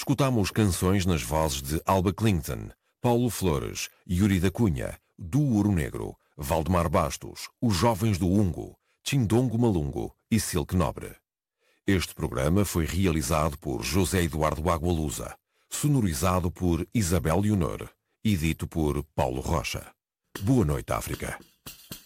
Escutámos canções nas vozes de Alba Clinton, Paulo Flores, Yuri da Cunha, do Ouro Negro, Valdemar Bastos, Os Jovens do Ungo, Chindongo Malungo e Silk Nobre. Este programa foi realizado por José Eduardo Agualusa, sonorizado por Isabel Leonor e dito por Paulo Rocha. Boa noite, África.